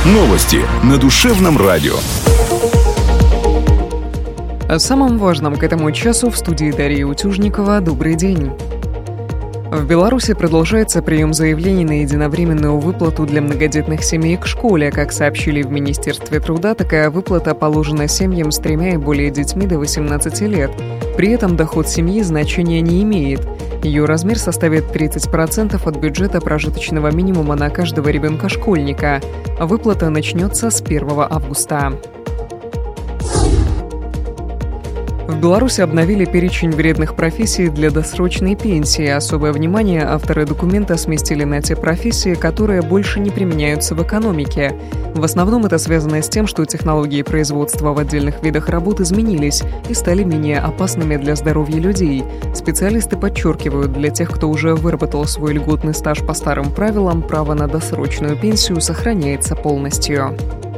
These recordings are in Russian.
Новости на Душевном радио. О самом важном к этому часу в студии Дарьи Утюжникова. Добрый день. В Беларуси продолжается прием заявлений на единовременную выплату для многодетных семей к школе. Как сообщили в Министерстве труда, такая выплата положена семьям с 3 и более детьми до 18 лет. При этом доход семьи значения не имеет. Ее размер составит 30% от бюджета прожиточного минимума на каждого ребенка-школьника. Выплата начнется с 1 августа. В Беларуси обновили перечень вредных профессий для досрочной пенсии. Особое внимание авторы документа сместили на те профессии, которые больше не применяются в экономике. В основном это связано с тем, что технологии производства в отдельных видах работ изменились и стали менее опасными для здоровья людей. Специалисты подчеркивают, для тех, кто уже выработал свой льготный стаж по старым правилам, право на досрочную пенсию сохраняется полностью.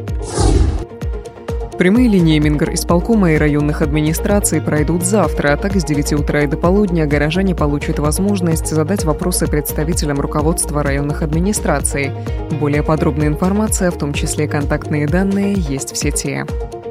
Прямые линии Мингорисполкома и районных администраций пройдут завтра, а так с 9 утра и до полудня горожане получат возможность задать вопросы представителям руководства районных администраций. Более подробная информация, в том числе контактные данные, есть в сети.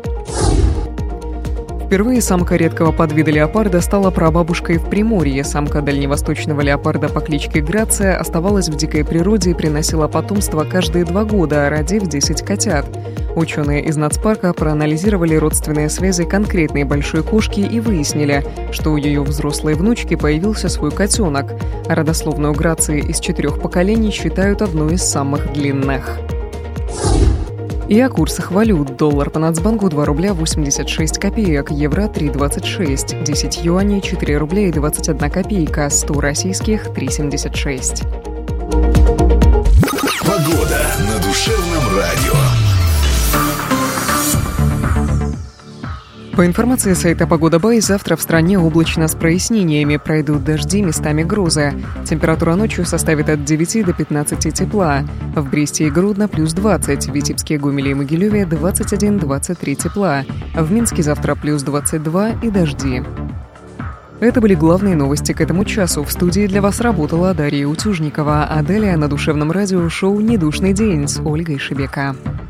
Впервые самка редкого подвида леопарда стала прабабушкой в Приморье. Самка дальневосточного леопарда по кличке Грация оставалась в дикой природе и приносила потомство каждые 2 года, родив 10 котят. Ученые из нацпарка проанализировали родственные связи конкретной большой кошки и выяснили, что у ее взрослой внучки появился свой котенок. Родословную Грации из 4 поколений считают одной из самых длинных. И о курсах валют. Доллар по Нацбанку 2 рубля 86 копеек, евро 3,26, 10 юаней 4 рубля и 21 копейка, 100 российских 3,76. Погода на Душевном радио. По информации сайта «Погода.бай», завтра в стране облачно с прояснениями, пройдут дожди, местами грозы. Температура ночью составит от 9 до 15 тепла. В Бресте и Гродно плюс 20, в Витебске, Гомеле и Могилеве 21-23 тепла. В Минске завтра плюс 22 и дожди. Это были главные новости к этому часу. В студии для вас работала Дарья Утюжникова, а далее на Душевном радио шоу «Недушный день» с Ольгой Шебека.